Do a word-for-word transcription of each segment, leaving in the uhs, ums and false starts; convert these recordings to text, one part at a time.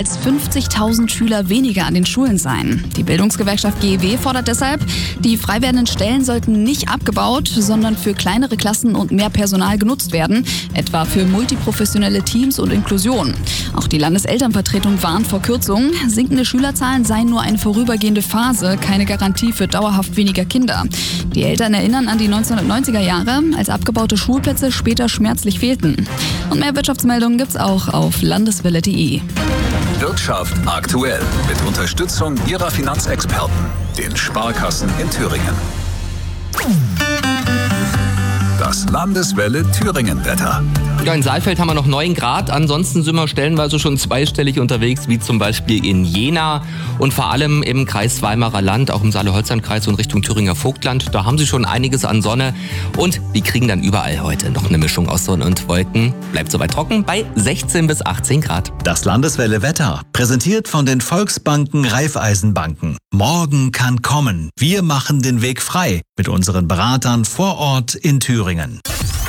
als fünfzigtausend Schüler weniger an den Schulen sein. Die Bildungsgewerkschaft G E W fordert deshalb, die frei werdenden Stellen sollten nicht abgebaut, sondern für kleinere Klassen und mehr Personal genutzt werden, etwa für multiprofessionelle Teams und Inklusion. Auch die Landeselternvertretung warnt vor Kürzungen. Sinkende Schülerzahlen seien nur eine vorübergehende Phase, keine Garantie für dauerhaft weniger Kinder. Die Eltern erinnern an die neunzehnhundertneunziger Jahre, als abgebaute Schulplätze später schmerzlich fehlten. Und mehr Wirtschaftsmeldungen gibt's auch auf landeswelle punkt de. Wirtschaft aktuell mit Unterstützung Ihrer Finanzexperten, den Sparkassen in Thüringen. Das Landeswelle Thüringen-Wetter. Ja, in Saalfeld haben wir noch neun Grad, ansonsten sind wir stellenweise schon zweistellig unterwegs, wie zum Beispiel in Jena und vor allem im Kreis Weimarer Land, auch im Saale-Holstein-Kreis und Richtung Thüringer Vogtland. Da haben sie schon einiges an Sonne und die kriegen dann überall heute noch eine Mischung aus Sonne und Wolken. Bleibt soweit trocken bei sechzehn bis achtzehn Grad. Das Landeswelle Wetter, präsentiert von den Volksbanken Raiffeisenbanken. Morgen kann kommen. Wir machen den Weg frei mit unseren Beratern vor Ort in Thüringen.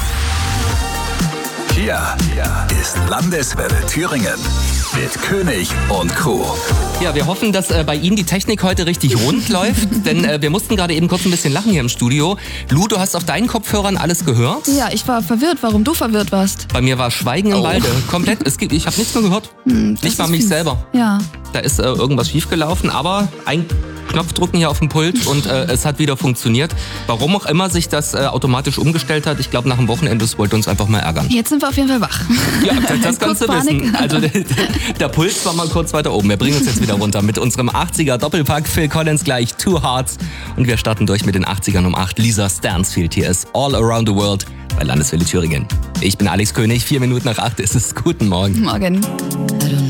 Hier ist Landeswelle Thüringen mit König und Co. Ja, wir hoffen, dass äh, bei Ihnen die Technik heute richtig rund läuft, denn äh, wir mussten gerade eben kurz ein bisschen lachen hier im Studio. Lu, du hast auf deinen Kopfhörern alles gehört? Ja, ich war verwirrt, warum du verwirrt warst. Bei mir war Schweigen im Oh. Walde. Komplett. Es gibt, ich habe nichts mehr gehört. Hm, das Nicht mal ist mich fies. selber. Ja. Da ist äh, irgendwas schiefgelaufen, aber ein Knopf drücken hier auf dem Pult und äh, es hat wieder funktioniert. Warum auch immer sich das äh, automatisch umgestellt hat, ich glaube nach dem Wochenende, das wollte uns einfach mal ärgern. Jetzt sind wir auf jeden Fall wach. Ja, das, das kannst du Kurz Panik. wissen. Also der, der Puls war mal kurz weiter oben. Wir bringen uns jetzt wieder runter mit unserem achtziger Doppelpack. Phil Collins gleich, Two Hearts. Und wir starten durch mit den achtzigern um acht. Lisa Stansfield hier ist All Around the World bei Landeswelle Thüringen. Ich bin Alex König, vier Minuten nach acht ist es. Guten Morgen. Morgen.